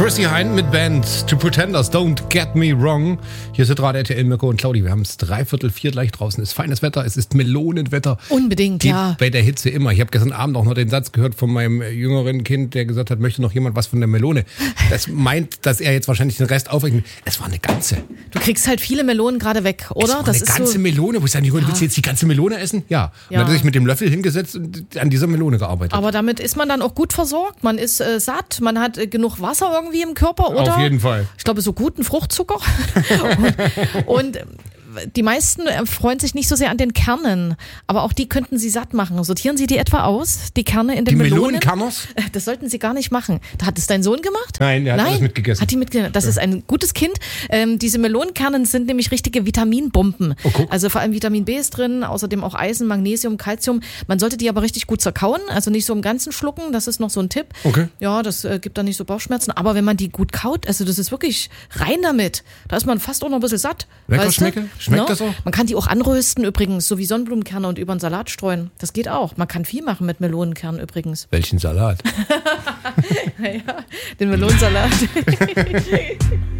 Chrissy Hynde mit Band To Pretenders, Don't Get Me Wrong. Hier sind gerade RTL, Mirko und Claudi. Wir haben es 3:45 gleich draußen. Es ist feines Wetter, es ist Melonenwetter. Unbedingt, ja. Bei der Hitze immer. Ich habe gestern Abend auch noch den Satz gehört von meinem jüngeren Kind, der gesagt hat, möchte noch jemand was von der Melone. Das meint, dass er jetzt wahrscheinlich den Rest aufregt. Es war eine ganze. Du kriegst halt viele Melonen gerade weg, oder? Es war eine ganze Melone. Wo ich sage, willst du jetzt die ganze Melone essen? Ja. Und dann hat er sich mit dem Löffel hingesetzt und an dieser Melone gearbeitet. Aber damit ist man dann auch gut versorgt. Man ist satt, man hat genug Wasser irgendwie im Körper, oder? Auf jeden Fall. Ich glaube, so guten Fruchtzucker. und die meisten freuen sich nicht so sehr an den Kernen, aber auch die könnten Sie satt machen. Sortieren Sie die etwa aus, die Kerne in den Melonen? Die Melonenkerners? Das sollten Sie gar nicht machen. Hat es dein Sohn gemacht? Nein, der hat alles mitgegessen. Hat die mitgegessen? Das ist ein gutes Kind. Diese Melonenkerne sind nämlich richtige Vitaminbomben. Oh, also vor allem Vitamin B ist drin, außerdem auch Eisen, Magnesium, Calcium. Man sollte die aber richtig gut zerkauen, also nicht so im Ganzen schlucken. Das ist noch so ein Tipp. Okay. Ja, das gibt dann nicht so Bauchschmerzen. Aber wenn man die gut kaut, also das ist wirklich rein damit. Da ist man fast auch noch ein bisschen satt. Lecker schmecke? Schmeckt das auch? Man kann die auch anrösten übrigens, so wie Sonnenblumenkerne und über den Salat streuen. Das geht auch. Man kann viel machen mit Melonenkernen übrigens. Welchen Salat? Ja, den Melonensalat.